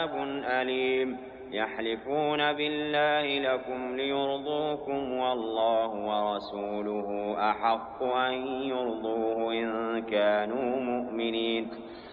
أليم يحلفون بالله لكم ليرضوكم والله ورسوله أحق أن يرضوه إن كانوا مؤمنين